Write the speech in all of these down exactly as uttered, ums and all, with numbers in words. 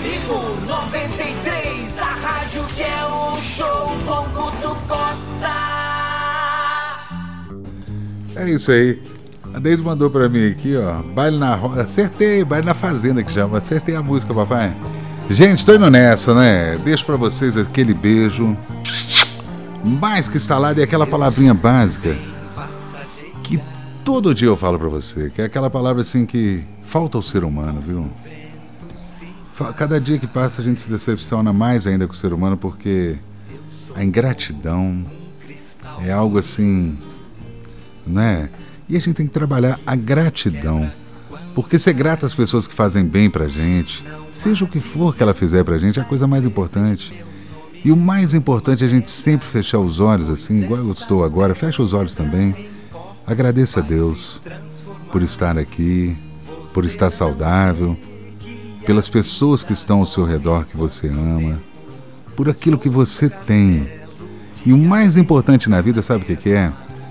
Comigo, noventa e três, a rádio que é um show com Guto Costa. É isso aí. A Deise mandou pra mim aqui, ó. Baile na roda. Acertei, baile na fazenda que chama. Acertei a música, papai. Gente, tô indo nessa, né? Deixo pra vocês aquele beijo mais que instalado e aquela palavrinha básica que todo dia eu falo pra você, que é aquela palavra assim que falta ao ser humano, viu? Cada dia que passa a gente se decepciona mais ainda com o ser humano, porque a ingratidão é algo assim, né? E a gente tem que trabalhar a gratidão, porque ser grato às pessoas que fazem bem pra gente, seja o que for que ela fizer pra gente, é a coisa mais importante. E o mais importante é a gente sempre fechar os olhos assim, igual eu estou agora, fecha os olhos também. Agradeça a Deus por estar aqui, por estar saudável, pelas pessoas que estão ao seu redor que você ama, por aquilo que você tem. E o mais importante na vida, sabe o que que é?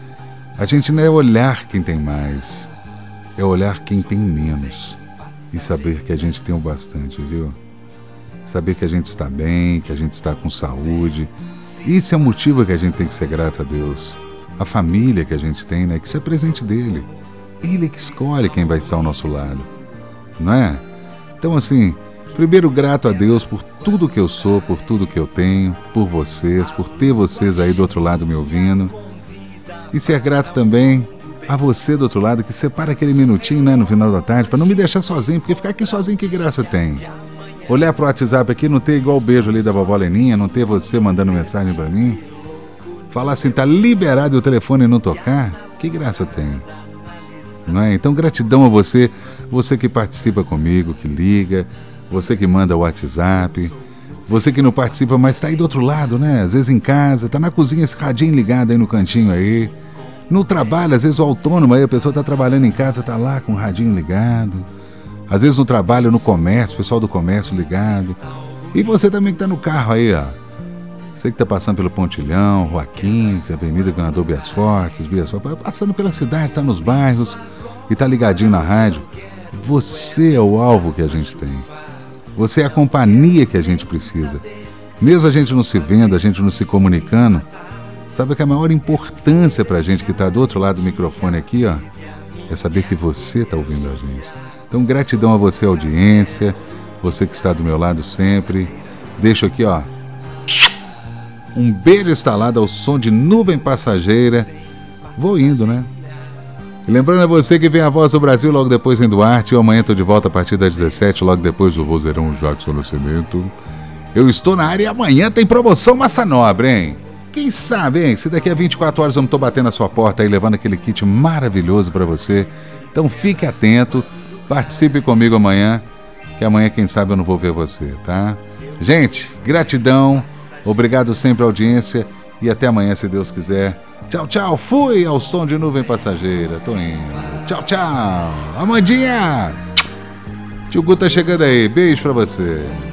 A gente não é olhar quem tem mais, é olhar quem tem menos e saber que a gente tem o bastante, viu? Saber que a gente está bem, que a gente está com saúde. Isso é o motivo que a gente tem que ser grato a Deus. A família que a gente tem, né? Que isso é presente dele. Ele é que escolhe quem vai estar ao nosso lado, não é? Então assim, primeiro grato a Deus por tudo que eu sou, por tudo que eu tenho, por vocês, por ter vocês aí do outro lado me ouvindo. E ser grato também a você do outro lado que separa aquele minutinho, né, no final da tarde, para não me deixar sozinho, porque ficar aqui sozinho que graça tem? Olhar pro WhatsApp aqui, não ter igual o beijo ali da vovó Leninha, não ter você mandando mensagem para mim, falar assim, tá liberado e o telefone não tocar, que graça tem? Não é? Então gratidão a você, você que participa comigo, que liga, você que manda o WhatsApp, você que não participa, mas está aí do outro lado, né? Às vezes em casa, tá na cozinha, esse radinho ligado aí no cantinho aí, no trabalho, às vezes o autônomo aí, a pessoa tá trabalhando em casa, tá lá com o radinho ligado, às vezes no trabalho, no comércio, o pessoal do comércio ligado, e você também que tá no carro aí, ó, você que tá passando pelo Pontilhão, Rua quinze, Avenida Governador Bias Fortes, Bias Fortes, passando pela cidade, tá nos bairros e tá ligadinho na rádio, você é o alvo que a gente tem. Você é a companhia que a gente precisa. Mesmo a gente não se vendo, a gente não se comunicando, sabe que a maior importância pra gente que tá do outro lado do microfone aqui, ó, é saber que você tá ouvindo a gente. Então gratidão a você, audiência, você que está do meu lado sempre. Deixo aqui, ó, um beijo instalado ao som de Nuvem Passageira. Vou indo, né? E lembrando a você que vem a Voz do Brasil logo depois em Duarte. Eu amanhã estou de volta a partir das dezessete, logo depois do Vozeirão Jackson Nascimento. Eu estou na área e amanhã tem promoção Massa Nobre, hein? Quem sabe, hein? Se daqui a vinte e quatro horas eu não estou batendo a sua porta aí, levando aquele kit maravilhoso para você. Então fique atento, participe comigo amanhã, que amanhã, quem sabe, eu não vou ver você, tá? Gente, gratidão. Obrigado sempre à audiência e até amanhã, se Deus quiser. Tchau, tchau. Fui ao som de Nuvem Passageira. Tô indo. Tchau, tchau. Amandinha. Tio Guto tá chegando aí. Beijo pra você.